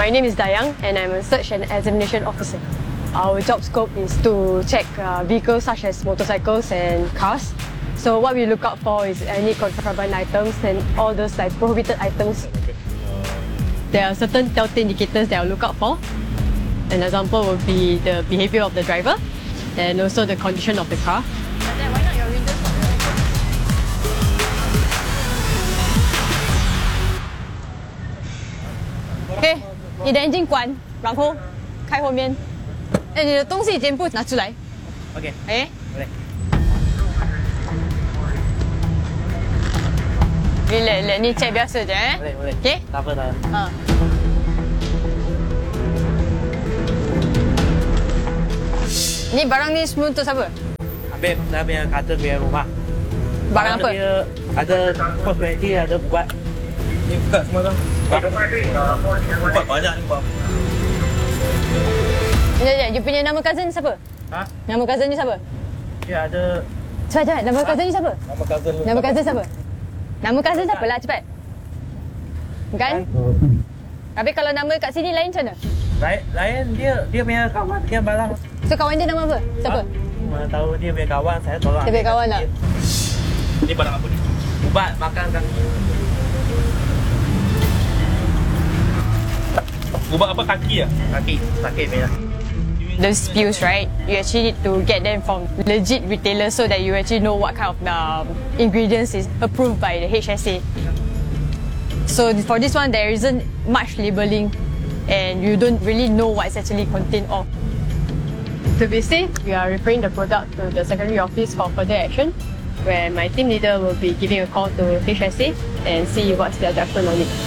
My name is Dayang and I'm a Search and Examination Officer. Our job scope is to check vehicles such as motorcycles and cars. So what we look out for is any contraband items and all those like prohibited items. There are certain telltale indicators that I'll look out for. An example would be the behaviour of the driver and also the condition of the car. Why not your windows not OK， 你的眼睛关，然后开后面。哎，你的东西全部拿出来。 OK， 哎， boleh. Let ni check biasa je eh. Boleh. OK? Tak apa dah. Ni barang ni semua untuk siapa? Ambil dah punya kata punya rumah. Barang apa? Dia ada kosmetik, ada buat. Ni buka semua tu. Buat banyak ni buat. Ya, you punya nama cousin siapa? Ha? Nama cousin ni siapa? Dia ada Cepat, nama cousin ni siapa? Nama cousin lu. Nama cousin siapa? Nama cousin siapa lah, cepat. Kan? Tapi kalau nama kat sini lain macam mana? lain dia punya kawan dia barang. So kawan dia nama apa? Siapa? Mana tahu dia punya kawan, saya tolong. Dia punya kawan tak? Ni barang apa ni? Ubat makan kan. Ubat apa kaki ah? Kaki sakit punya. Those pills, right? You actually need to get them from legit retailers so that you actually know what kind of ingredients is approved by the HSA. So for this one, there isn't much labeling and you don't really know what it's actually contained of. To be safe, we are referring the product to the secondary office for further action, where my team leader will be giving a call to HSA and see what's their judgment on it.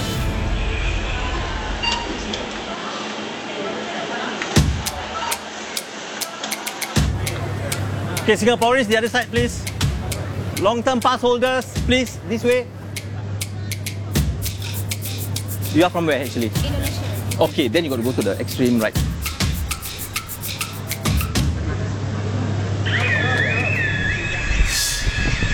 Okay, Singaporeans, the other side, please. Long-term pass holders, please, this way. You are from where, actually? Indonesia. Okay, then you got to go to the extreme right.